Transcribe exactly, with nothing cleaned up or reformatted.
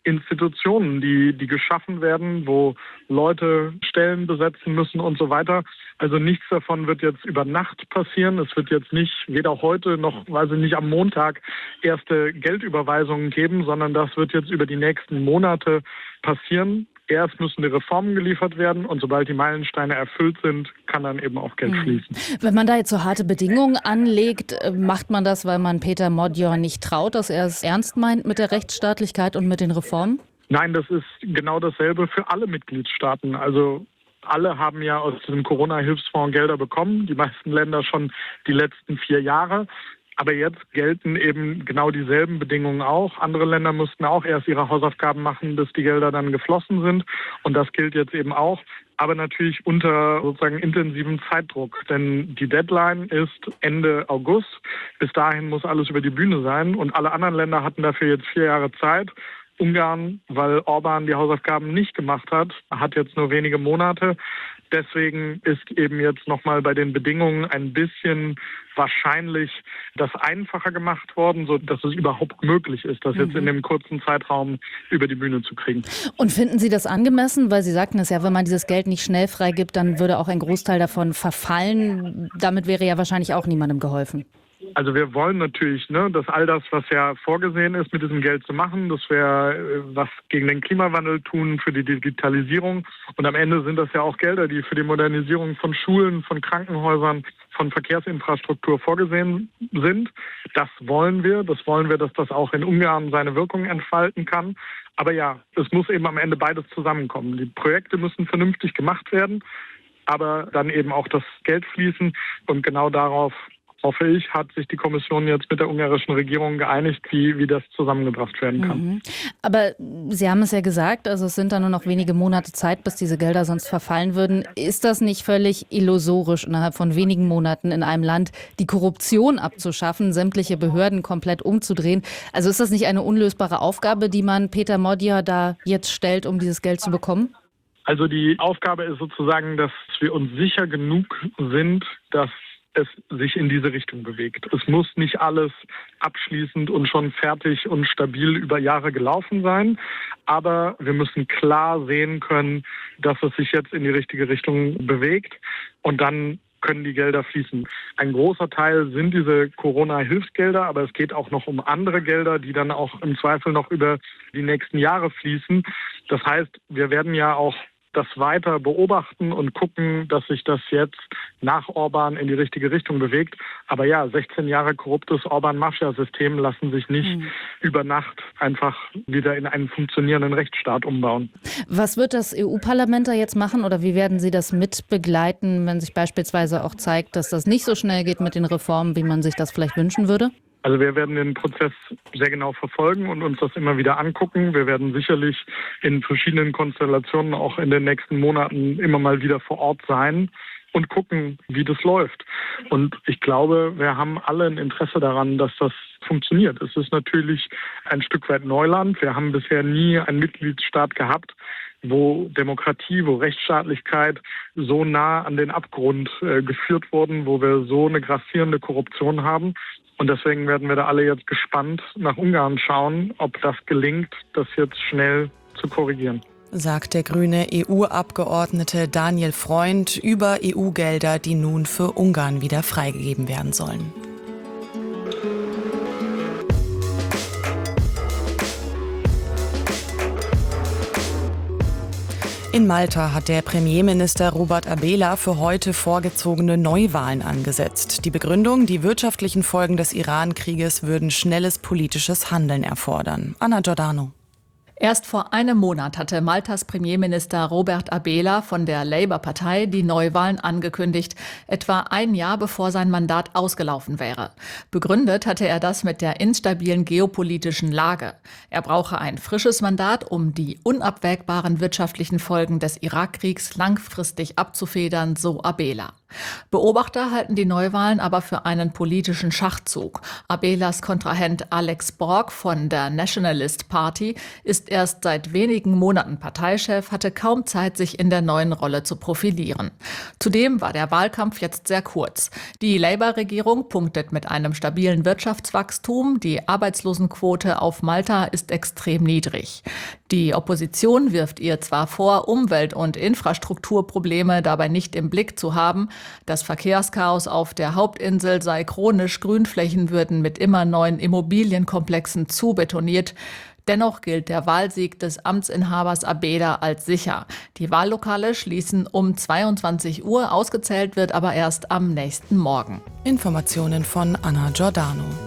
Institutionen, die, die geschaffen werden, wo Leute Stellen besetzen müssen und so weiter. Also nichts davon wird jetzt über Nacht passieren. Es wird jetzt nicht, weder heute noch, weiß ich nicht, am Montag erste Geldüberweisungen geben, sondern das wird jetzt über die nächsten Monate passieren. Erst müssen die Reformen geliefert werden und sobald die Meilensteine erfüllt sind, kann dann eben auch Geld fließen. Wenn man da jetzt so harte Bedingungen anlegt, macht man das, weil man Peter Modjor nicht traut, dass er es ernst meint mit der Rechtsstaatlichkeit und mit den Reformen? Nein, das ist genau dasselbe für alle Mitgliedstaaten. Also alle haben ja aus dem Corona-Hilfsfonds Gelder bekommen, die meisten Länder schon die letzten vier Jahre. Aber jetzt gelten eben genau dieselben Bedingungen auch. Andere Länder mussten auch erst ihre Hausaufgaben machen, bis die Gelder dann geflossen sind. Und das gilt jetzt eben auch. Aber natürlich unter sozusagen intensivem Zeitdruck. Denn die Deadline ist Ende August. Bis dahin muss alles über die Bühne sein. Und alle anderen Länder hatten dafür jetzt vier Jahre Zeit. Ungarn, weil Orban die Hausaufgaben nicht gemacht hat, hat jetzt nur wenige Monate. Deswegen ist eben jetzt nochmal bei den Bedingungen ein bisschen wahrscheinlich das einfacher gemacht worden, so dass es überhaupt möglich ist, das jetzt in dem kurzen Zeitraum über die Bühne zu kriegen. Und finden Sie das angemessen? Weil Sie sagten es ja, wenn man dieses Geld nicht schnell freigibt, dann würde auch ein Großteil davon verfallen. Damit wäre ja wahrscheinlich auch niemandem geholfen. Also wir wollen natürlich, ne, dass all das, was ja vorgesehen ist, mit diesem Geld zu machen, dass wir was gegen den Klimawandel tun, für die Digitalisierung. Und am Ende sind das ja auch Gelder, die für die Modernisierung von Schulen, von Krankenhäusern, von Verkehrsinfrastruktur vorgesehen sind. Das wollen wir. Das wollen wir, dass das auch in Ungarn seine Wirkung entfalten kann. Aber ja, es muss eben am Ende beides zusammenkommen. Die Projekte müssen vernünftig gemacht werden, aber dann eben auch das Geld fließen. Und genau darauf, hoffe ich, hat sich die Kommission jetzt mit der ungarischen Regierung geeinigt, wie, wie das zusammengebracht werden kann. Mhm. Aber Sie haben es ja gesagt, also es sind da nur noch wenige Monate Zeit, bis diese Gelder sonst verfallen würden. Ist das nicht völlig illusorisch, innerhalb von wenigen Monaten in einem Land die Korruption abzuschaffen, sämtliche Behörden komplett umzudrehen? Also ist das nicht eine unlösbare Aufgabe, die man Peter Modjor da jetzt stellt, um dieses Geld zu bekommen? Also die Aufgabe ist sozusagen, dass wir uns sicher genug sind, dass es sich in diese Richtung bewegt. Es muss nicht alles abschließend und schon fertig und stabil über Jahre gelaufen sein, aber wir müssen klar sehen können, dass es sich jetzt in die richtige Richtung bewegt und dann können die Gelder fließen. Ein großer Teil sind diese Corona-Hilfsgelder, aber es geht auch noch um andere Gelder, die dann auch im Zweifel noch über die nächsten Jahre fließen. Das heißt, wir werden ja auch das weiter beobachten und gucken, dass sich das jetzt nach Orban in die richtige Richtung bewegt. Aber ja, sechzehn Jahre korruptes Orban-Mafia-System lassen sich nicht mhm. über Nacht einfach wieder in einen funktionierenden Rechtsstaat umbauen. Was wird das E U-Parlament da jetzt machen oder wie werden Sie das mitbegleiten, wenn sich beispielsweise auch zeigt, dass das nicht so schnell geht mit den Reformen, wie man sich das vielleicht wünschen würde? Also wir werden den Prozess sehr genau verfolgen und uns das immer wieder angucken. Wir werden sicherlich in verschiedenen Konstellationen auch in den nächsten Monaten immer mal wieder vor Ort sein und gucken, wie das läuft. Und ich glaube, wir haben alle ein Interesse daran, dass das funktioniert. Es ist natürlich ein Stück weit Neuland. Wir haben bisher nie einen Mitgliedstaat gehabt, wo Demokratie, wo Rechtsstaatlichkeit so nah an den Abgrund äh, geführt wurden, wo wir so eine grassierende Korruption haben. Und deswegen werden wir da alle jetzt gespannt nach Ungarn schauen, ob das gelingt, das jetzt schnell zu korrigieren. Sagt der grüne E U-Abgeordnete Daniel Freund über E U-Gelder, die nun für Ungarn wieder freigegeben werden sollen. In Malta hat der Premierminister Robert Abela für heute vorgezogene Neuwahlen angesetzt. Die Begründung, die wirtschaftlichen Folgen des Iran-Krieges würden schnelles politisches Handeln erfordern. Anna Giordano. Erst vor einem Monat hatte Maltas Premierminister Robert Abela von der Labour-Partei die Neuwahlen angekündigt, etwa ein Jahr bevor sein Mandat ausgelaufen wäre. Begründet hatte er das mit der instabilen geopolitischen Lage. Er brauche ein frisches Mandat, um die unabwägbaren wirtschaftlichen Folgen des Irakkriegs langfristig abzufedern, so Abela. Beobachter halten die Neuwahlen aber für einen politischen Schachzug. Abelas Kontrahent Alex Borg von der Nationalist Party ist erst seit wenigen Monaten Parteichef, hatte kaum Zeit, sich in der neuen Rolle zu profilieren. Zudem war der Wahlkampf jetzt sehr kurz. Die Labour-Regierung punktet mit einem stabilen Wirtschaftswachstum. Die Arbeitslosenquote auf Malta ist extrem niedrig. Die Opposition wirft ihr zwar vor, Umwelt- und Infrastrukturprobleme dabei nicht im Blick zu haben. Das Verkehrschaos auf der Hauptinsel sei chronisch, Grünflächen würden mit immer neuen Immobilienkomplexen zubetoniert. Dennoch gilt der Wahlsieg des Amtsinhabers Abela als sicher. Die Wahllokale schließen um zweiundzwanzig Uhr, ausgezählt wird aber erst am nächsten Morgen. Informationen von Anna Giordano.